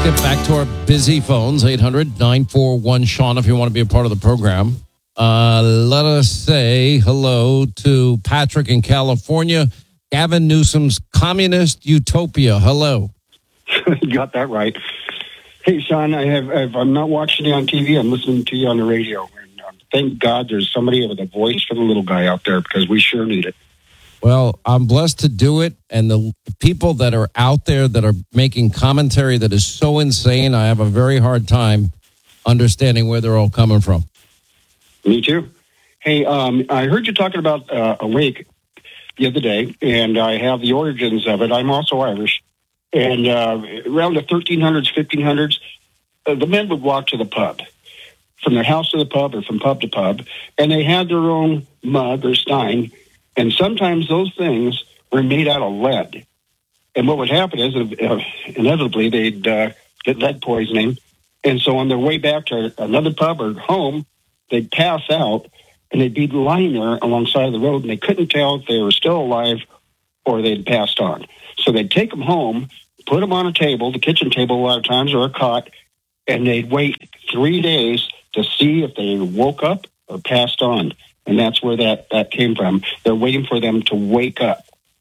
get back to our busy phones. 800-941-SEAN if you want to be a part of the program. Let us say hello to Patrick in California. Gavin Newsom's Communist Utopia. Hello. You got that right. Hey, Sean, I'm not watching you on TV. I'm listening to you on the radio. And thank God there's somebody with a voice for the little guy out there, because we sure need it. Well, I'm blessed to do it. And the people that are out there that are making commentary that is so insane, I have a very hard time understanding where they're all coming from. Me too. Hey, I heard you talking about Awake the other day, and I have the origins of it. I'm also Irish. And around the 1300s, 1500s, the men would walk to the pub, from their house to the pub or from pub to pub, and they had their own mug or stein, and sometimes those things were made out of lead. And what would happen is, inevitably, they'd get lead poisoning, and so on their way back to another pub or home, they'd pass out, and they'd be lying there alongside the road, and they couldn't tell if they were still alive or they'd passed on. So they'd take them home, put them on a table, the kitchen table a lot of times, or a cot, and they'd wait 3 days to see if they woke up or passed on. And that's where that came from. They're waiting for them to wake up.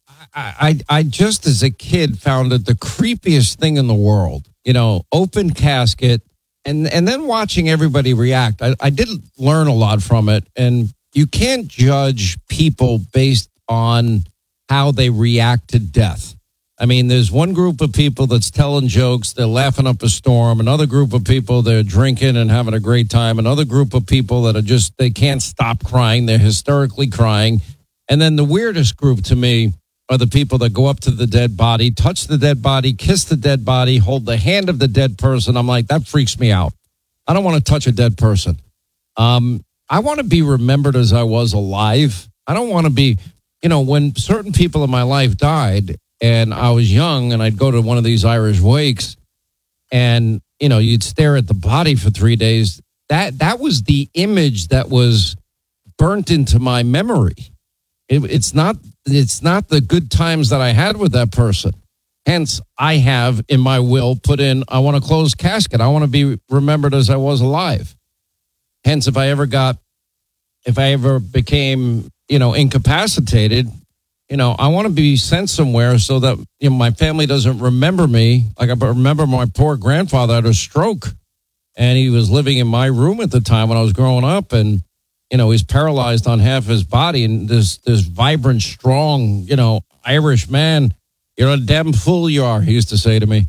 I just, as a kid, found it the creepiest thing in the world. You know, open casket, and then watching everybody react. I did learn a lot from it, and you can't judge people based on how they react to death. I mean, there's one group of people that's telling jokes, they're laughing up a storm. Another group of people, they're drinking and having a great time. Another group of people that are just, they can't stop crying. They're hysterically crying. And then the weirdest group to me are the people that go up to the dead body, touch the dead body, kiss the dead body, hold the hand of the dead person. I'm like, that freaks me out. I don't want to touch a dead person. I want to be remembered as I was alive. I don't want to be, you know, when certain people in my life died and I was young and I'd go to one of these Irish wakes and, you know, you'd stare at the body for 3 days. That was the image that was burnt into my memory. It's not the good times that I had with that person. Hence, I have in my will put in, I want a closed casket. I want to be remembered as I was alive. Hence, if I ever became, you know, incapacitated, you know, I want to be sent somewhere so that, you know, my family doesn't remember me. Like I remember my poor grandfather had a stroke and he was living in my room at the time when I was growing up, and, you know, he's paralyzed on half his body, and this vibrant, strong, you know, Irish man, you're a damn fool you are, he used to say to me.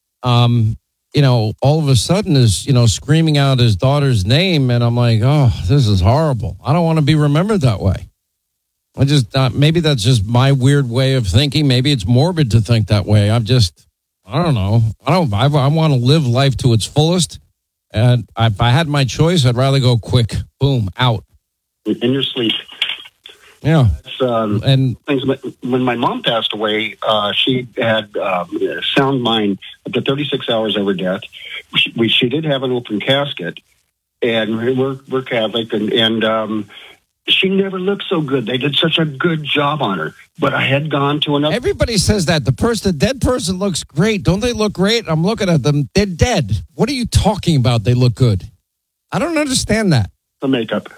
You know, all of a sudden is, you know, screaming out his daughter's name, and I'm like, oh, this is horrible. I don't want to be remembered that way. I just, maybe that's just my weird way of thinking. Maybe it's morbid to think that way. I don't know. I want to live life to its fullest. And if I had my choice, I'd rather go quick. Boom, out. In your sleep. Yeah. And things. When my mom passed away, she had sound mind up to 36 hours over death. She did have an open casket, and we're Catholic, and she never looked so good. They did such a good job on her. But I had gone to another. Everybody says that the dead person looks great. Don't they look great? I'm looking at them. They're dead. What are you talking about? They look good. I don't understand that. The makeup.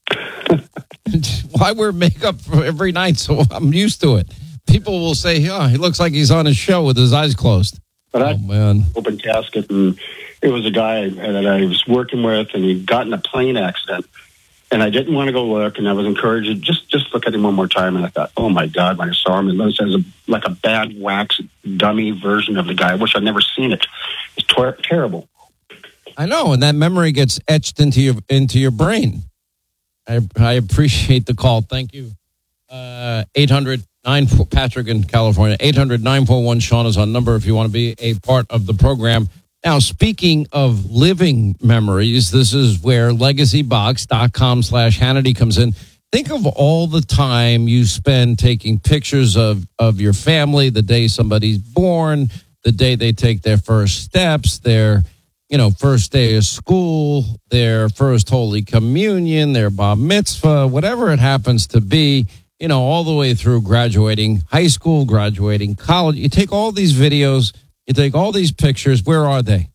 I wear makeup every night, so I'm used to it. People will say, "Oh, he looks like he's on a show with his eyes closed." But man, open casket, and it was a guy that I was working with, and he got in a plane accident, and I didn't want to go look, and I was encouraged just look at him one more time, and I thought, oh my God, when I saw him, it was like a bad wax dummy version of the guy. I wish I'd never seen it. It's terrible. I know, and that memory gets etched into your brain. I appreciate the call. Thank you. 800-9, Patrick in California. 800-941-SEAN is our number if you want to be a part of the program. Now, speaking of living memories, this is where legacybox.com/Hannity comes in. Think of all the time you spend taking pictures of your family, the day somebody's born, the day they take their first steps, their first day of school, their first Holy Communion, their Bar Mitzvah, whatever it happens to be, all the way through graduating high school, graduating college. You take all these videos, you take all these pictures. Where are they?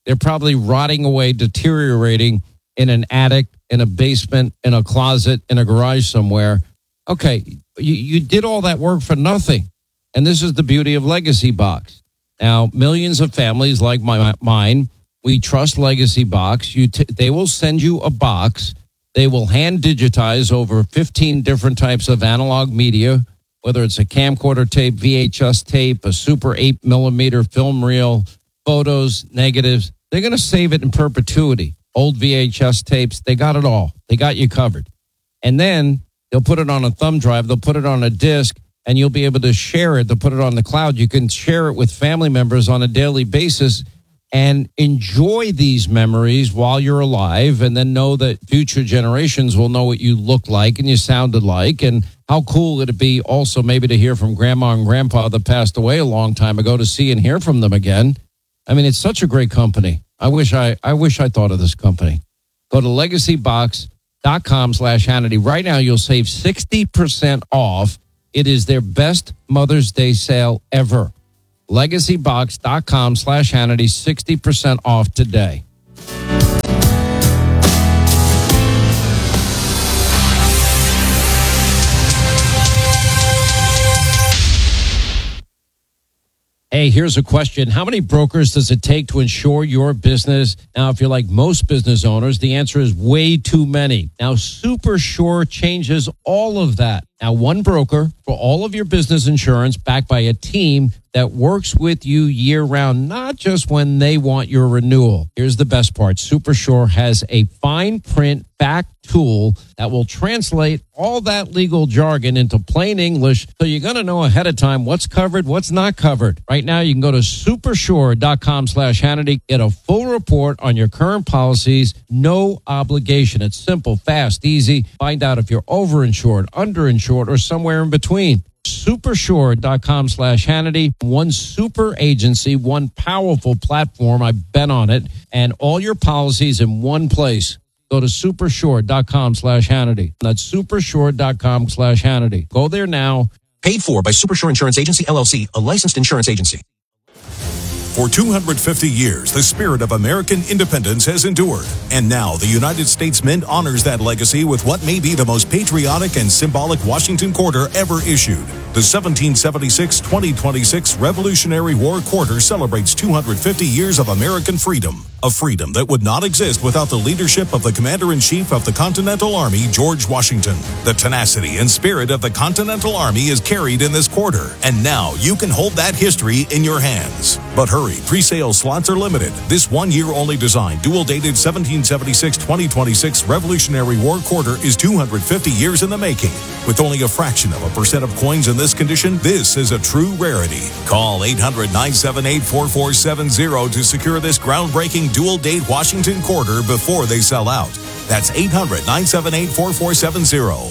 They're probably rotting away, deteriorating in an attic, in a basement, in a closet, in a garage somewhere. Okay, you did all that work for nothing. And this is the beauty of Legacy Box. Now, millions of families like mine, we trust Legacy Box. They will send you a box. They will hand digitize over 15 different types of analog media, whether it's a camcorder tape, VHS tape, a super 8-millimeter film reel, photos, negatives. They're going to save it in perpetuity. Old VHS tapes, they got it all. They got you covered. And then they'll put it on a thumb drive. They'll put it on a disc, and you'll be able to share it. They'll put it on the cloud. You can share it with family members on a daily basis and enjoy these memories while you're alive, and then know that future generations will know what you looked like and you sounded like. And how cool would it be also maybe to hear from grandma and grandpa that passed away a long time ago, to see and hear from them again. I mean, it's such a great company. I wish I thought of this company. Go to legacybox.com/Hannity. Right now, you'll save 60% off. It is their best Mother's Day sale ever. Legacybox.com/Hannity, 60% off today. Hey, here's a question. How many brokers does it take to insure your business? Now, if you're like most business owners, the answer is way too many. Now, SuperSure changes all of that. Now, one broker for all of your business insurance, backed by a team that works with you year-round, not just when they want your renewal. Here's the best part. SuperSure has a fine print fact tool that will translate all that legal jargon into plain English, so you're going to know ahead of time what's covered, what's not covered. Right now, you can go to supersure.com/Hannity, get a full report on your current policies, no obligation. It's simple, fast, easy. Find out if you're overinsured, underinsured, or somewhere in between. Supersure.com/Hannity. One super agency, one powerful platform. I've been on it, and all your policies in one place. Go to supersure.com/Hannity. That's supersure.com/Hannity. Go there now. Paid for by Supersure Insurance Agency, LLC, a licensed insurance agency. For 250 years, the spirit of American independence has endured. And now the United States Mint honors that legacy with what may be the most patriotic and symbolic Washington Quarter ever issued. The 1776-2026 Revolutionary War Quarter celebrates 250 years of American freedom. A freedom that would not exist without the leadership of the Commander-in-Chief of the Continental Army, George Washington. The tenacity and spirit of the Continental Army is carried in this quarter. And now you can hold that history in your hands. But hurry. Pre-sale slots are limited. This one-year-only design, dual-dated 1776-2026 Revolutionary War Quarter is 250 years in the making. With only a fraction of a percent of coins in this condition, this is a true rarity. Call 800-978-4470 to secure this groundbreaking dual-date Washington Quarter before they sell out. That's 800-978-4470.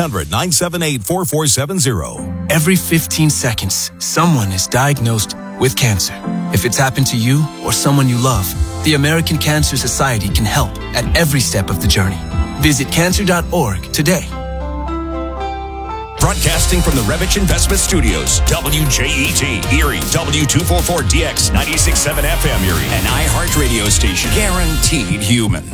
800-978-4470. Every 15 seconds, someone is diagnosed with cancer. If it's happened to you or someone you love, the American Cancer Society can help at every step of the journey. Visit cancer.org today. Broadcasting from the Revich Investment Studios, WJET, Erie, W244DX, 96.7 FM Erie, an iHeart radio station, guaranteed human.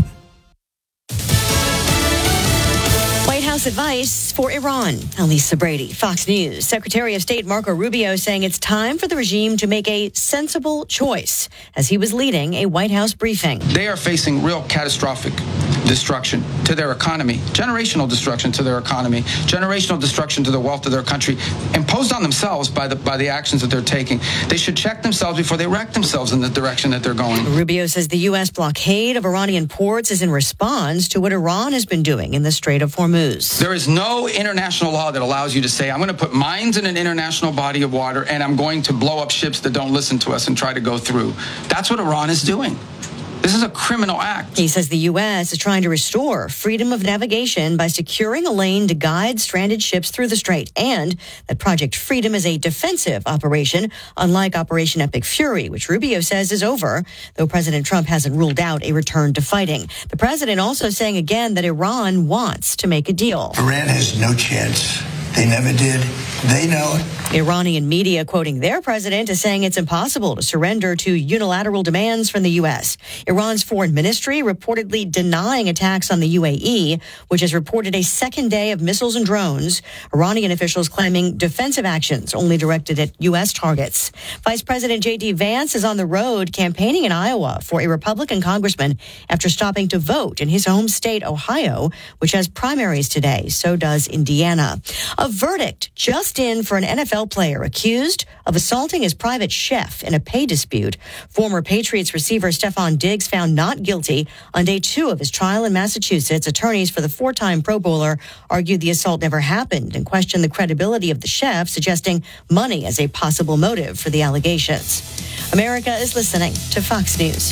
White House advice for Iran. I'm Lisa Brady, Fox News. Secretary of State Marco Rubio saying it's time for the regime to make a sensible choice as he was leading a White House briefing. They are facing real catastrophic destruction to their economy, generational destruction to their economy, generational destruction to the wealth of their country, imposed on themselves by the actions that they're taking. They should check themselves before they wreck themselves in the direction that they're going. Rubio says the U.S. blockade of Iranian ports is in response to what Iran has been doing in the Strait of Hormuz. There is no international law that allows you to say, I'm going to put mines in an international body of water and I'm going to blow up ships that don't listen to us and try to go through. That's what Iran is doing. This is a criminal act. He says the U.S. is trying to restore freedom of navigation by securing a lane to guide stranded ships through the strait, and that Project Freedom is a defensive operation, unlike Operation Epic Fury, which Rubio says is over, though President Trump hasn't ruled out a return to fighting. The president also saying again that Iran wants to make a deal. Iran has no chance They never did. They know it. Iranian media quoting their president as saying it's impossible to surrender to unilateral demands from the U.S. Iran's foreign ministry reportedly denying attacks on the UAE, which has reported a second day of missiles and drones. Iranian officials claiming defensive actions only directed at U.S. targets. Vice President J.D. Vance is on the road campaigning in Iowa for a Republican congressman after stopping to vote in his home state, Ohio, which has primaries today. So does Indiana. A verdict just in for an NFL player accused of assaulting his private chef in a pay dispute. Former Patriots receiver Stephon Diggs found not guilty on day 2 of his trial in Massachusetts. Attorneys for the 4-time Pro Bowler argued the assault never happened and questioned the credibility of the chef, suggesting money as a possible motive for the allegations. America is listening to Fox News.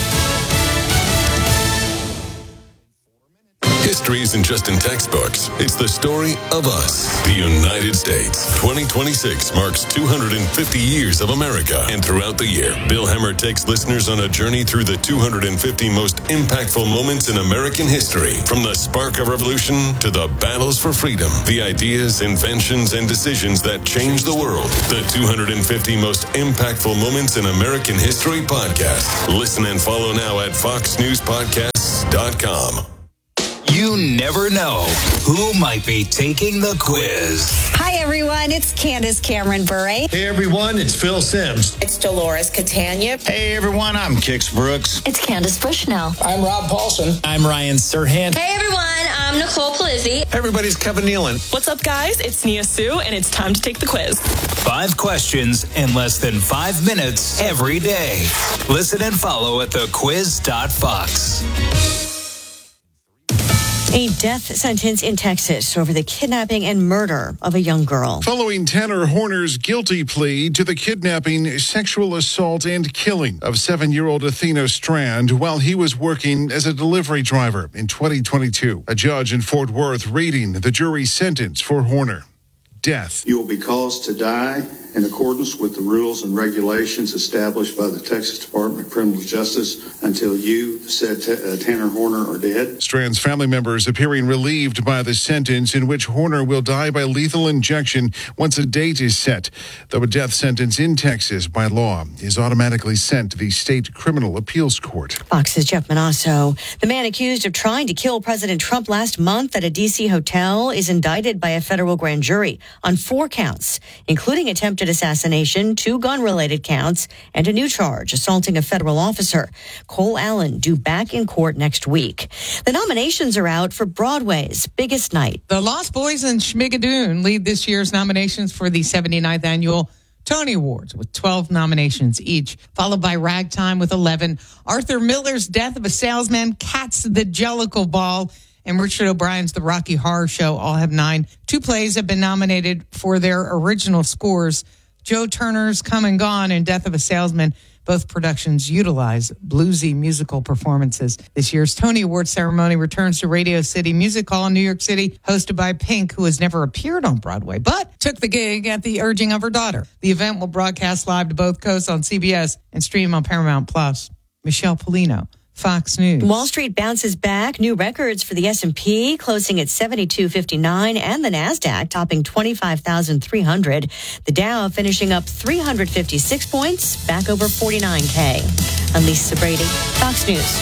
History isn't just in textbooks. It's the story of us, the United States. 2026 marks 250 years of America. And throughout the year, Bill Hemmer takes listeners on a journey through the 250 most impactful moments in American history. From the spark of revolution to the battles for freedom, the ideas, inventions, and decisions that changed the world. The 250 most impactful moments in American history podcast. Listen and follow now at foxnewspodcasts.com. You never know who might be taking the quiz. Hi, everyone. It's Candace Cameron Bure. Hey, everyone. It's Phil Sims. It's Dolores Catania. Hey, everyone. I'm Kix Brooks. It's Candace Bushnell. I'm Rob Paulson. I'm Ryan Serhant. Hey, everyone. I'm Nicole Palizzi. Everybody's Kevin Nealon. What's up, guys? It's Nia Sue, and it's time to take the quiz. 5 questions in less than 5 minutes every day. Listen and follow at thequiz.fox. A death sentence in Texas over the kidnapping and murder of a young girl. Following Tanner Horner's guilty plea to the kidnapping, sexual assault, and killing of 7-year-old Athena Strand while he was working as a delivery driver in 2022. A judge in Fort Worth reading the jury's sentence for Horner. Death. You will be caused to die in accordance with the rules and regulations established by the Texas Department of Criminal Justice until you, said Tanner Horner, are dead. Strand's family members appearing relieved by the sentence in which Horner will die by lethal injection once a date is set, though a death sentence in Texas by law is automatically sent to the state criminal appeals court. Fox's Jeff Manasso. The man accused of trying to kill President Trump last month at a D.C. hotel is indicted by a federal grand jury on 4 counts, including attempted assassination, 2 gun-related counts, and a new charge assaulting a federal officer. Cole Allen due back in court next week. The nominations are out for Broadway's biggest night. The Lost Boys and Schmigadoon lead this year's nominations for the 79th annual Tony Awards with 12 nominations each, followed by Ragtime with 11, Arthur Miller's Death of a Salesman, Cats the Jellicle Ball, and Richard O'Brien's The Rocky Horror Show all have 9. 2 plays have been nominated for their original scores. Joe Turner's Come and Gone and Death of a Salesman. Both productions utilize bluesy musical performances. This year's Tony Awards ceremony returns to Radio City Music Hall in New York City, hosted by Pink, who has never appeared on Broadway, but took the gig at the urging of her daughter. The event will broadcast live to both coasts on CBS and stream on Paramount+. Michelle Polino, Fox News. Wall Street bounces back. New records for the S&P closing at 72.59 and the NASDAQ topping 25,300. The Dow finishing up 356 points, back over 49K. I'm Lisa Brady, Fox News.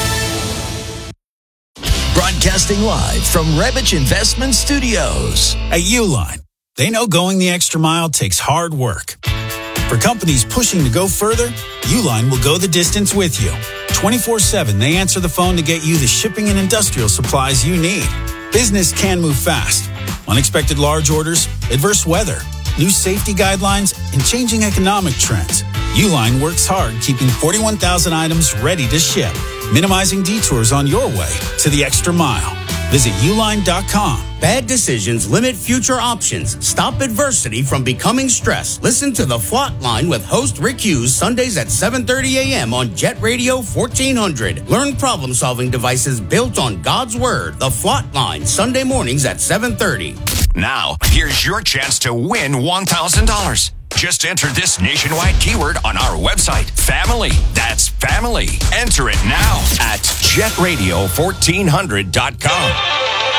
Broadcasting live from Rebich Investment Studios. At Uline, they know going the extra mile takes hard work. For companies pushing to go further, Uline will go the distance with you. 24/7, they answer the phone to get you the shipping and industrial supplies you need. Business can move fast. Unexpected large orders, adverse weather, new safety guidelines, and changing economic trends. Uline works hard keeping 41,000 items ready to ship, minimizing detours on your way to the extra mile. Visit uline.com. Bad decisions limit future options. Stop adversity from becoming stress. Listen to The Flot Line with host Rick Hughes Sundays at 7:30 a.m. on Jet Radio 1400. Learn problem-solving devices built on God's Word. The Flot Line, Sunday mornings at 7:30. Now, here's your chance to win $1,000. Just enter this nationwide keyword on our website, family. That's family. Enter it now at jetradio1400.com.